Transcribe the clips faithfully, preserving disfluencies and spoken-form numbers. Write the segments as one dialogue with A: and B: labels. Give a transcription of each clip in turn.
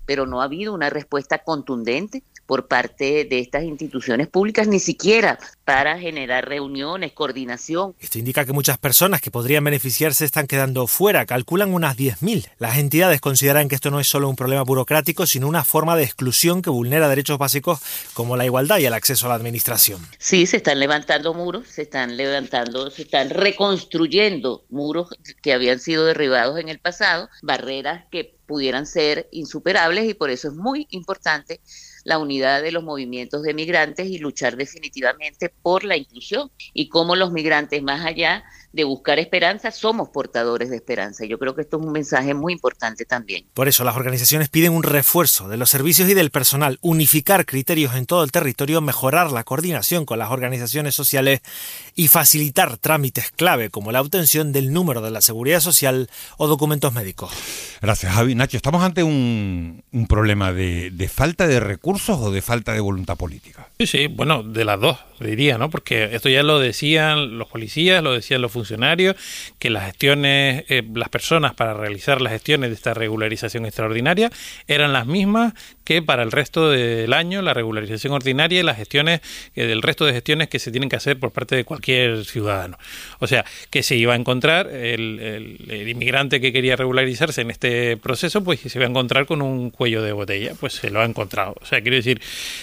A: pero no ha habido una respuesta contundente por parte de estas instituciones públicas, ni siquiera para generar reuniones, coordinación.
B: Esto indica que muchas personas que podrían beneficiarse están quedando fuera, calculan unas diez mil. Las entidades consideran que esto no es solo un problema burocrático, sino una forma de exclusión que vulnera derechos básicos como la igualdad y el acceso a la administración.
A: Sí, se están levantando muros, se están levantando, se están reconstruyendo muros que habían sido derribados en el pasado, barreras que pudieran ser insuperables, y por eso es muy importante la unidad de los movimientos de migrantes y luchar definitivamente por la inclusión, y cómo los migrantes, más allá de buscar esperanza, somos portadores de esperanza. Yo creo que esto es un mensaje muy importante también.
B: Por eso las organizaciones piden un refuerzo de los servicios y del personal, unificar criterios en todo el territorio, mejorar la coordinación con las organizaciones sociales y facilitar trámites clave como la obtención del número de la Seguridad Social o documentos médicos.
C: Gracias, Javi. Nacho, ¿estamos ante un, un problema de, de falta de recursos o de falta de voluntad política?
D: Sí, sí, bueno, de las dos, diría, ¿no? Porque esto ya lo decían los policías, lo decían los funcionarios, que las gestiones, eh, las personas para realizar las gestiones de esta regularización extraordinaria eran las mismas que para el resto del año, la regularización ordinaria y las gestiones, eh, del resto de gestiones que se tienen que hacer por parte de cualquier ciudadano. O sea, que se iba a encontrar el, el, el inmigrante que quería regularizarse en este proceso, pues se iba a encontrar con un cuello de botella, pues se lo ha encontrado. O sea, quiero decir,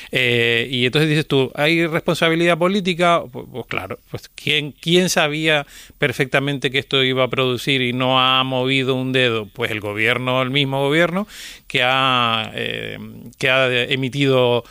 D: eh, y entonces dices tú, ¿hay responsabilidad política? Pues, pues claro, pues ¿quién, quién sabía perfectamente que esto iba a producir y no ha movido un dedo? Pues el gobierno, el mismo gobierno que ha, eh, que ha emitido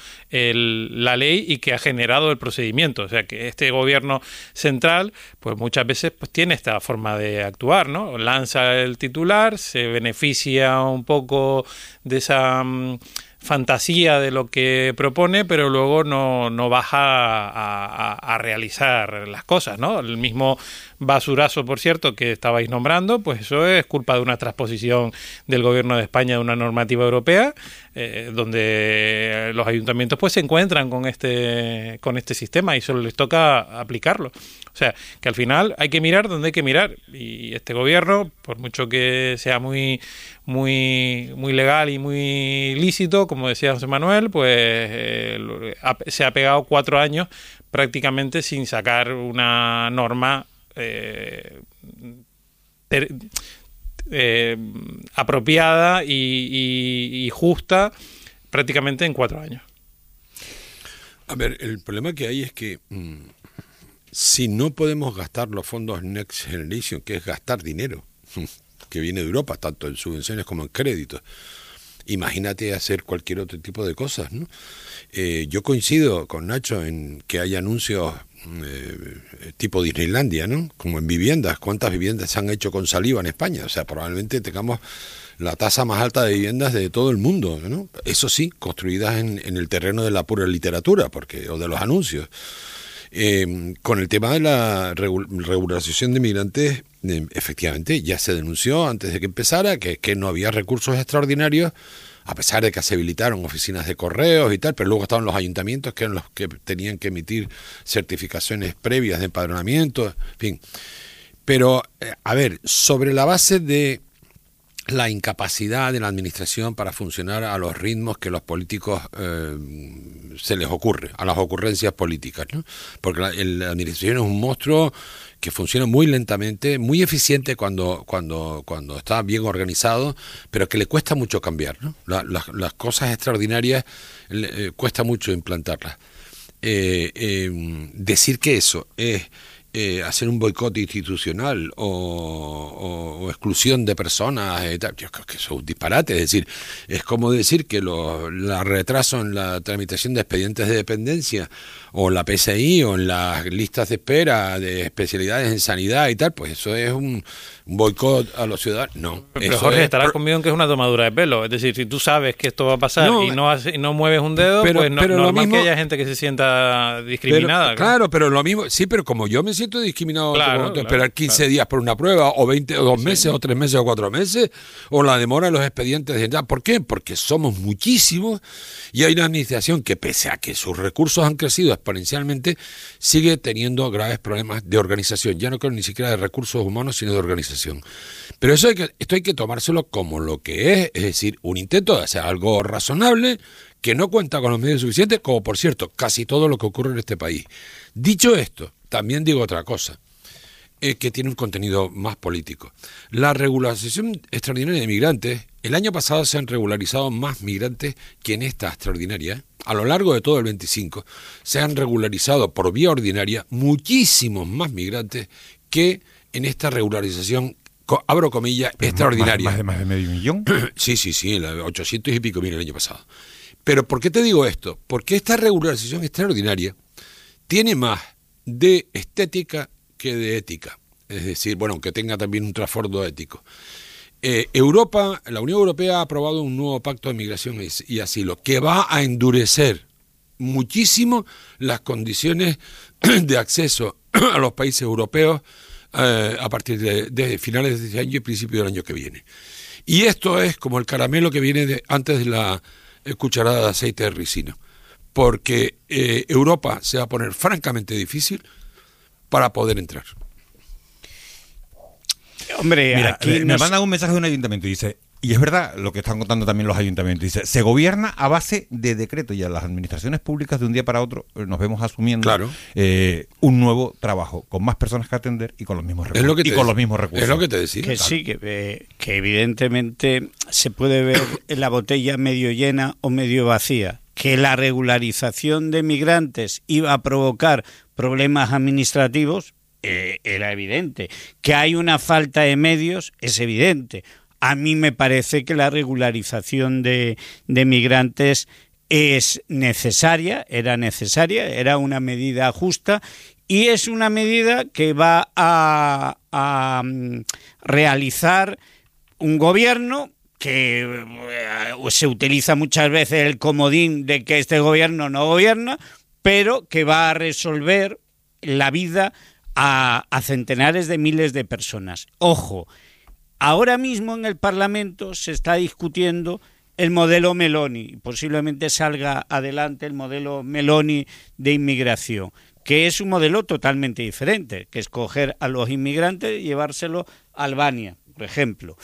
D: el, la ley y que ha generado el procedimiento. O sea, que este gobierno central, pues muchas veces pues tiene esta forma de actuar, ¿no? Lanza el titular, se beneficia un poco de esa um, fantasía de lo que propone, pero luego no, no baja a, a, a realizar las cosas, ¿no? El mismo basurazo, por cierto, que estabais nombrando, pues eso es culpa de una transposición del gobierno de España de una normativa europea, eh, donde los ayuntamientos pues se encuentran con este con este sistema y solo les toca aplicarlo. O sea, que al final hay que mirar donde hay que mirar, y este gobierno, por mucho que sea muy muy muy legal y muy lícito, como decía José Manuel, pues eh, se ha pegado cuatro años prácticamente sin sacar una norma eh, ter, eh, apropiada y, y, y justa prácticamente en cuatro años.
E: A ver, el problema que hay es que mmm, si no podemos gastar los fondos Next Generation, que es gastar dinero que viene de Europa, tanto en subvenciones como en créditos, imagínate hacer cualquier otro tipo de cosas, ¿no? Eh, yo coincido con Nacho en que hay anuncios eh, tipo Disneylandia, ¿no? Como en viviendas. ¿Cuántas viviendas se han hecho con saliva en España? O sea, probablemente tengamos la tasa más alta de viviendas de todo el mundo, ¿no? Eso sí, construidas en, en el terreno de la pura literatura, porque o de los anuncios. Eh, con el tema de la regu- regularización de migrantes, eh, efectivamente ya se denunció antes de que empezara que, que no había recursos extraordinarios, a pesar de que se habilitaron oficinas de correos y tal, pero luego estaban los ayuntamientos que eran los que tenían que emitir certificaciones previas de empadronamiento, en fin. Pero, eh, a ver, sobre la base de la incapacidad de la administración para funcionar a los ritmos que los políticos eh, se les ocurre, a las ocurrencias políticas, ¿no? Porque la, la administración es un monstruo que funciona muy lentamente, muy eficiente cuando cuando cuando está bien organizado, pero que le cuesta mucho cambiar, ¿no? La, la, las cosas extraordinarias eh, cuesta mucho implantarlas. Eh, eh, decir que eso es Eh, hacer un boicot institucional o, o, o exclusión de personas, eh, tal, yo creo que eso es un disparate. Es decir, es como decir que los la retraso en la tramitación de expedientes de dependencia o la P S I o en las listas de espera de especialidades en sanidad y tal, pues eso es un, un boicot a los ciudadanos. No.
D: Pero Jorge,
E: es,
D: estarás conmigo en que es una tomadura de pelo. Es decir, si tú sabes que esto va a pasar no, y no hace, y no mueves un dedo, pero, pues no, pero normal mismo, que haya gente que se sienta discriminada.
E: Pero, claro, pero lo mismo, sí, pero como yo me siento siento discriminado,
D: Claro,
E: tengo que
D: claro,
E: esperar quince
D: claro.
E: días por una prueba, o veinte, o dos
D: Sí.
E: meses, o tres meses, o cuatro meses, o la demora de los expedientes de identidad. ¿Por qué? Porque somos muchísimos y hay una administración que, pese a que sus recursos han crecido exponencialmente, sigue teniendo graves problemas de organización. Ya no creo ni siquiera de recursos humanos, sino de organización. Pero eso hay que, esto hay que tomárselo como lo que es, es decir, un intento de hacer algo razonable, que no cuenta con los medios suficientes, como por cierto, casi todo lo que ocurre en este país. Dicho esto, también digo otra cosa, eh, que tiene un contenido más político. La regularización extraordinaria de migrantes, el año pasado se han regularizado más migrantes que en esta extraordinaria. ¿eh? A lo largo de todo el veinticinco se han regularizado por vía ordinaria muchísimos más migrantes que en esta regularización, abro comillas,
C: Pero
E: extraordinaria.
C: Más, más, de, más de medio millón.
E: Sí, sí, sí, ochocientos y pico mil el año pasado. Pero ¿por qué te digo esto? Porque esta regularización extraordinaria tiene más de estética que de ética. Es decir, bueno, que tenga también un trasfondo ético. Eh, Europa, la Unión Europea ha aprobado un nuevo pacto de migración y asilo que va a endurecer muchísimo las condiciones de acceso a los países europeos eh, a partir de, de finales de este año y principios del año que viene. Y esto es como el caramelo que viene de, antes de la cucharada de aceite de ricino, porque eh, Europa se va a poner francamente difícil para poder entrar.
F: Hombre,
C: Mira,
F: aquí
C: me,
F: nos...
C: me manda un mensaje de un ayuntamiento y dice, y es verdad lo que están contando también los ayuntamientos, dice, se gobierna a base de decreto, y a las administraciones públicas de un día para otro eh, nos vemos asumiendo
E: Claro.
C: eh, un nuevo trabajo, con más personas que atender y con los mismos recursos.
E: Es lo que
C: y
E: te
C: con
E: de-
C: los mismos recursos.
E: Es lo que te decía.
F: Que sí, que, eh, que evidentemente se puede ver la botella medio llena o medio vacía. Que la regularización de migrantes iba a provocar problemas administrativos, eh, era evidente. Que hay una falta de medios, es evidente. A mí me parece que la regularización de, de migrantes es necesaria, era necesaria, era una medida justa y es una medida que va a, a um, realizar un gobierno que eh, se utiliza muchas veces el comodín de que este gobierno no gobierna, pero que va a resolver la vida a, a centenares de miles de personas. Ojo, ahora mismo en el Parlamento se está discutiendo el modelo Meloni, posiblemente salga adelante el modelo Meloni de inmigración, que es un modelo totalmente diferente, que es coger a los inmigrantes y llevárselo a Albania, por ejemplo.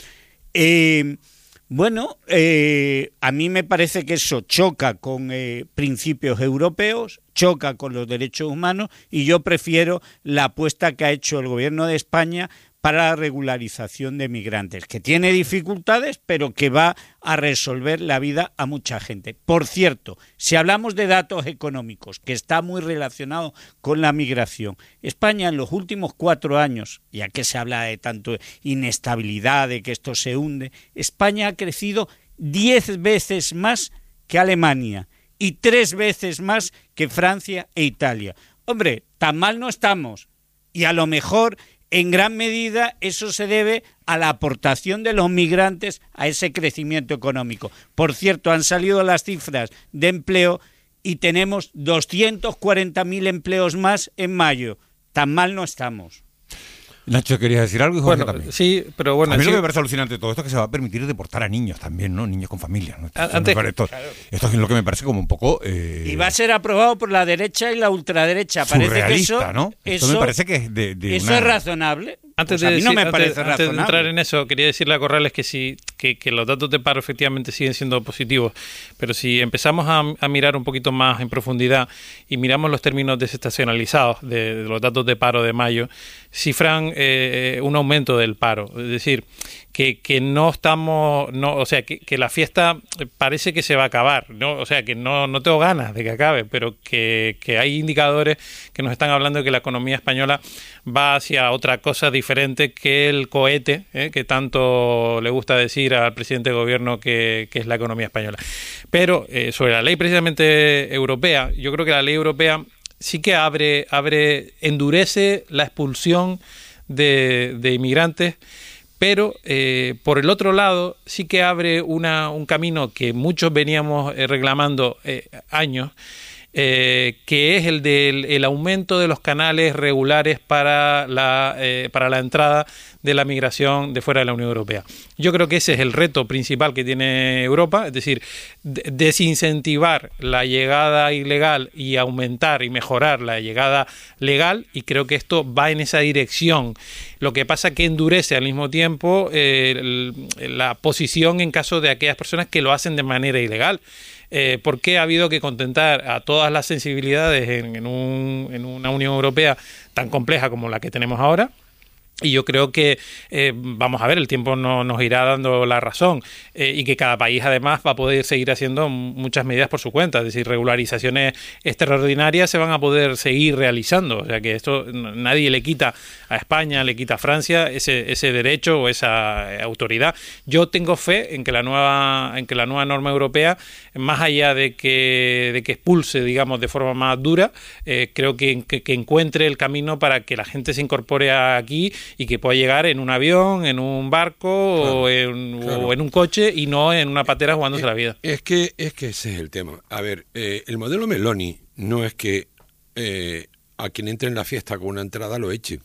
F: Eh, bueno, eh, a mí me parece que eso choca con eh, principios europeos, choca con los derechos humanos y yo prefiero la apuesta que ha hecho el gobierno de España para la regularización de migrantes, que tiene dificultades, pero que va a resolver la vida a mucha gente. Por cierto, si hablamos de datos económicos, que está muy relacionado con la migración, España en los últimos cuatro años, ya que se habla de tanto inestabilidad, de que esto se hunde, España ha crecido diez veces más que Alemania y tres veces más que Francia e Italia. Hombre, tan mal no estamos, y a lo mejor en gran medida eso se debe a la aportación de los migrantes a ese crecimiento económico. Por cierto, han salido las cifras de empleo y tenemos doscientos cuarenta mil empleos más en mayo. Tan mal no estamos.
C: Nacho, ¿querías decir algo? Y Jorge
D: Bueno,
C: también.
D: sí, pero bueno...
C: A mí
D: sí,
C: lo que me parece alucinante de todo esto es que se va a permitir deportar a niños también, ¿no? Niños con familias, ¿no? Esto,
D: A- antes-
C: me parece- esto, esto es lo que me parece como un poco... Eh,
F: Y va a ser aprobado por la derecha y la ultraderecha. Parece que eso,
C: surrealista, ¿no? Esto
F: eso,
C: me parece que es de, de
F: eso
C: una...
F: es razonable.
D: Antes,
F: Pues
D: de,
F: a mí no
D: decir-
F: me
D: antes-
F: parece
D: antes de
F: razonable.
D: entrar en eso, quería decirle a Corrales que sí, que, que los datos de paro efectivamente siguen siendo positivos, pero si empezamos a, a mirar un poquito más en profundidad y miramos los términos desestacionalizados de, de los datos de paro de mayo, cifran eh, un aumento del paro, es decir, que, que no estamos, no, o sea, que, que la fiesta parece que se va a acabar, ¿no? O sea, que no, no tengo ganas de que acabe, pero que, que hay indicadores que nos están hablando de que la economía española va hacia otra cosa diferente que el cohete, ¿eh? que tanto le gusta decir al presidente de gobierno que, que es la economía española. Pero eh, sobre la ley precisamente europea, yo creo que la ley europea sí que abre, abre, endurece la expulsión de, de inmigrantes, pero eh, por el otro lado sí que abre una, un camino que muchos veníamos eh, reclamando eh, años, eh, que es el del el aumento de los canales regulares para la, eh, para la entrada de la migración de fuera de la Unión Europea. Yo creo que ese es el reto principal que tiene Europa, es decir, desincentivar la llegada ilegal y aumentar y mejorar la llegada legal, y creo que esto va en esa dirección. Lo que pasa es que endurece al mismo tiempo eh, el, la posición en caso de aquellas personas que lo hacen de manera ilegal. Eh, ¿Por qué ha habido que contentar a todas las sensibilidades en, en, un, en una Unión Europea tan compleja como la que tenemos ahora? Y yo creo que, eh, vamos a ver, el tiempo no, nos irá dando la razón eh, y que cada país además va a poder seguir haciendo muchas medidas por su cuenta. Es decir, regularizaciones extraordinarias se van a poder seguir realizando. O sea que esto nadie le quita a España, le quita a Francia ese, ese derecho o esa autoridad. Yo tengo fe en que la nueva, en que la nueva norma europea, más allá de que, de que expulse, digamos, de forma más dura, eh, creo que, que, que encuentre el camino para que la gente se incorpore aquí y que pueda llegar en un avión, en un barco claro, o, en, claro. o en un coche y no en una patera jugándose
E: es,
D: la vida.
E: Es que, es que ese es el tema. A ver, eh, el modelo Meloni no es que eh, a quien entre en la fiesta con una entrada lo echen.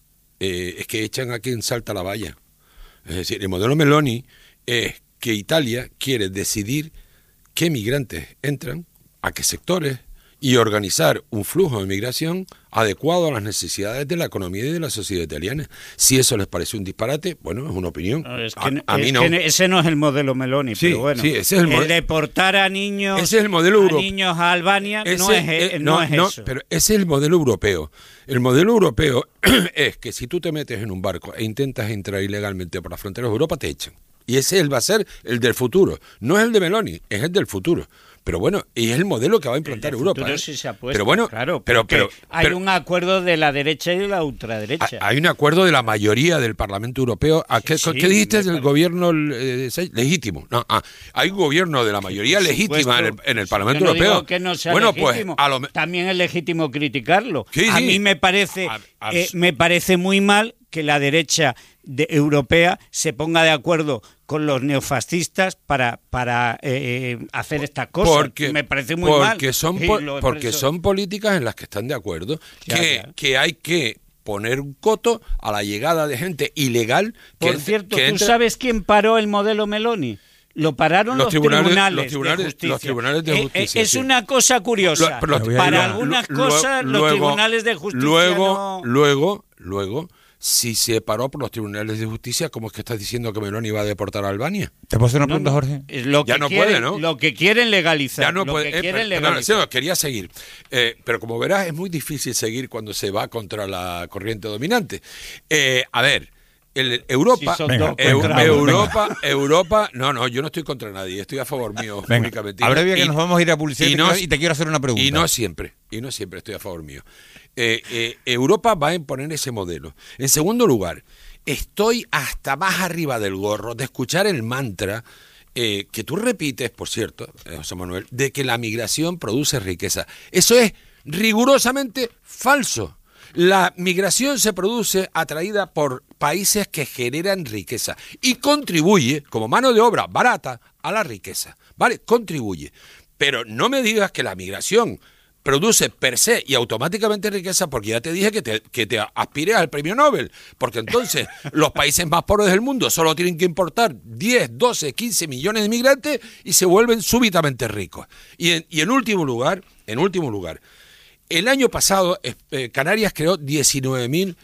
E: Eh, es que echan a quien salta la valla. Es decir, el modelo Meloni es que Italia quiere decidir qué migrantes entran, a qué sectores, y organizar un flujo de migración adecuado a las necesidades de la economía y de la sociedad italiana. Si eso les parece un disparate, bueno, es una opinión.
F: No, es que,
E: a, a
F: es
E: mí no.
F: Que ese no es el modelo Meloni,
E: sí,
F: pero bueno.
E: Sí, ese es el,
F: el deportar a niños,
E: ese es el modelo
F: a niños a Albania ese, no es, eh, no, no es no, eso.
E: Pero ese es el modelo europeo. El modelo europeo es que si tú te metes en un barco e intentas entrar ilegalmente por las fronteras de Europa, te echan. Y ese va a ser el del futuro. No es el de Meloni, es el del futuro. Pero bueno, y es el modelo que va a implantar el Europa. ¿eh?
F: Sí se ha puesto,
E: pero bueno,
F: claro,
E: pero, pero
F: hay
E: pero,
F: un acuerdo de la derecha y de la ultraderecha.
E: Hay un acuerdo de la mayoría del Parlamento Europeo. ¿A qué, sí, ¿qué dijiste del gobierno eh, legítimo? No, ah, hay un gobierno de la mayoría legítima en el, en el Parlamento
F: Yo no
E: Europeo.
F: Digo que no sea
E: bueno,
F: legítimo.
E: Pues, a lo...
F: También es legítimo criticarlo.
E: Sí,
F: a
E: sí.
F: mí me parece,
E: a, a...
F: Eh, me parece muy mal que la derecha de, europea se ponga de acuerdo con los neofascistas para para eh, hacer estas cosas.
E: Porque,
F: me parece muy
E: porque
F: mal.
E: Son po porque son políticas en las que están de acuerdo, ya, que, ya. que hay que poner un coto a la llegada de gente ilegal.
F: Por
E: que
F: cierto,
E: que
F: ¿tú
E: entre...
F: sabes quién paró el modelo Meloni? Lo pararon los, los, tribunales, tribunales, los, tribunales, de justicia.
E: los tribunales de justicia.
F: Eh, es sí. una cosa curiosa. Lo, los, Para lo, algunas lo, cosas
E: luego,
F: los tribunales de justicia
E: luego,
F: no...
E: Luego, luego, si se paró por los tribunales de justicia, ¿cómo es que estás diciendo que Meloni va a deportar a Albania?
C: ¿Te puedo hacer una pregunta, no, Jorge?
F: Lo
E: ya
F: que
E: no
F: quieren,
E: puede, ¿no?
F: Lo que quieren legalizar.
E: Ya no
F: lo
E: puede.
F: Que
E: Eh,
F: quieren
E: pero,
F: legalizar.
E: No, no, quería seguir. Eh, pero como verás, es muy difícil seguir cuando se va contra la corriente dominante. Eh, a ver... El, Europa,
F: si
E: venga, Eu, Europa, Europa, no, no, yo no estoy contra nadie, estoy a favor mío
C: venga, únicamente. Abrevia que nos vamos a ir a publicidad y,
E: no,
C: y te quiero hacer una pregunta.
E: Y no siempre, y no siempre estoy a favor mío. Eh, eh, Europa va a imponer ese modelo. En segundo lugar, estoy hasta más arriba del gorro de escuchar el mantra eh, que tú repites, por cierto, eh, José Manuel, de que la migración produce riqueza. Eso es rigurosamente falso. La migración se produce atraída por países que generan riqueza y contribuye, como mano de obra barata, a la riqueza, ¿vale? Contribuye. Pero no me digas que la migración produce per se y automáticamente riqueza, porque ya te dije que te, que te aspires al premio Nobel, porque entonces los países más pobres del mundo solo tienen que importar diez, doce, quince millones de migrantes y se vuelven súbitamente ricos. Y en, y en último lugar, en último lugar, el año pasado eh, Canarias creó diecinueve mil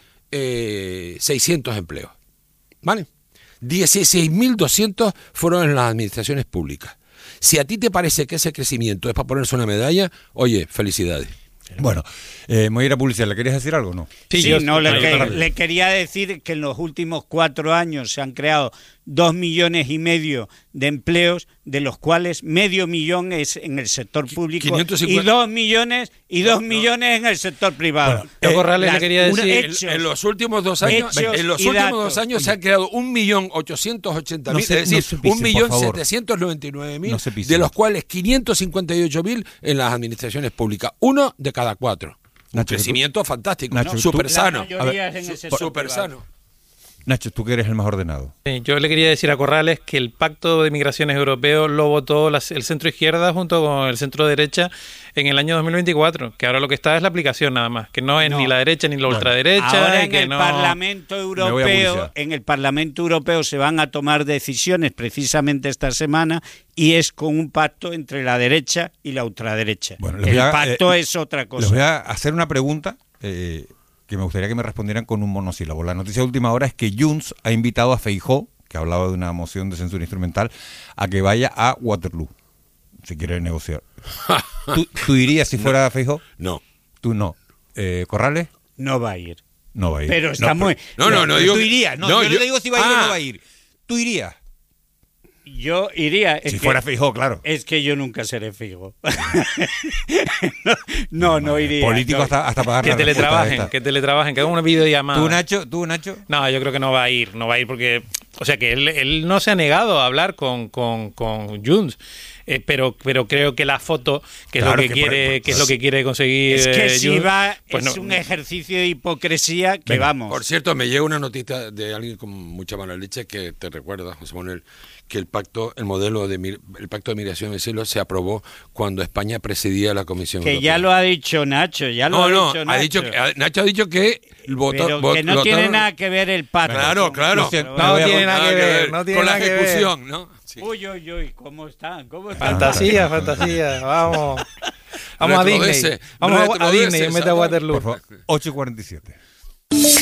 E: seiscientos empleos, ¿vale? dieciséis mil doscientos fueron en las administraciones públicas. Si a ti te parece que ese crecimiento es para ponerse una medalla, oye, felicidades.
C: Bueno, eh, me voy a ir a publicidad. ¿Le querías decir algo no?
F: Sí, sí yo no, le, que, le quería decir que en los últimos cuatro años se han creado dos millones y medio de empleos, de los cuales medio millón es en el sector público quinientos cincuenta y dos millones y dos no, millones no. en el sector privado.
D: Bueno, yo eh, Corrales le quería decir
E: hechos, en, en los últimos dos años, en los últimos datos. dos años se han creado un millón ochocientos ochenta mil, no es decir, no un millón setecientos noventa y nueve mil, no de los cuales quinientos cincuenta y ocho mil en las administraciones públicas, uno de cada cuatro. Un Nacho, crecimiento tú, fantástico, Nacho, súper sano,
F: súper sano.
C: Nacho, tú que eres el más ordenado.
D: Sí, yo le quería decir a Corrales que el Pacto de Migraciones Europeo lo votó las, el centro izquierda junto con el centro derecha en el año dos mil veinticuatro, que ahora lo que está es la aplicación nada más, que no es
F: No.
D: ni la derecha ni la
F: Bueno,
D: ultraderecha.
F: ahora
D: y
F: en
D: que
F: el
D: no...
F: Parlamento
C: Me voy a
F: Europeo,
C: publicidad.
F: en el Parlamento Europeo se van a tomar decisiones precisamente esta semana y es con un pacto entre la derecha y la ultraderecha.
C: Bueno, les
F: el
C: voy a-
F: pacto
C: eh,
F: es otra
C: Les
F: cosa.
C: voy a hacer una pregunta eh, que me gustaría que me respondieran con un monosílabo. La noticia de última hora es que Junts ha invitado a Feijóo, que hablaba de una moción de censura instrumental, a que vaya a Waterloo, si quiere negociar. ¿Tú, tú irías si fuera Feijóo?
E: No.
C: Tú no. Eh, ¿Corrales?
F: No va a ir.
C: No va a ir.
F: Pero está muy...
E: No, no, no
C: Pero
E: digo
C: tú
E: que-
C: irías. No,
E: no,
C: yo,
E: yo-
C: no te digo si va a ir o
E: Ah.
C: no va a ir. Tú irías.
F: Yo iría... es
C: Si
F: que-
C: fuera Feijóo, claro.
F: Es que yo nunca seré fijo. no, no iría.
C: Político
F: no.
C: hasta, hasta pagar
D: Que
C: la respuesta
D: teletrabajen,
C: esta.
D: que teletrabajen, que hagan una videollamada.
C: ¿Tú, Nacho? ¿Tú, Nacho?
D: No, yo creo que no va a ir, no va a ir porque, o sea, que él, él no se ha negado a hablar con, con, con Junts, eh, pero, pero creo que la foto, que
C: Claro
D: es lo que,
C: que por-
D: quiere,
C: por-
D: que es lo que quiere conseguir.
F: Es que
D: eh,
F: si
D: Junts,
F: va,
D: pues
F: es
D: no-
F: un ejercicio de hipocresía que
C: Venga,
F: vamos.
E: Por cierto, me llega una noticia de alguien con mucha mala leche que te recuerda, José Manuel, que el pacto, el modelo de mir- el pacto de migración del cielo se aprobó cuando España presidía la Comisión
F: que
E: Europea.
F: ya lo ha dicho Nacho, ya lo
E: No,
F: ha
E: no,
F: dicho
E: ha
F: Nacho.
E: dicho que, ha- Nacho ha dicho que el voto,
F: pero
E: vo-
F: que no
E: votaron-
F: tiene nada que ver el pacto.
E: Claro, claro.
C: Lo siento,
D: No
C: me voy a-
D: tiene nada que ver, no tiene
E: con la
D: nada que ver.
E: ejecución, ¿no? Sí.
F: Uy, uy, uy, ¿cómo están? ¿Cómo están?
D: Fantasía, fantasía, vamos. Vamos a Disney.
E: Retrocede,
D: Vamos a- a
E: retrocede,
D: Disney en vez de a
E: Salvador.
D: Waterloo.
C: Por favor, ocho y cuarenta y siete.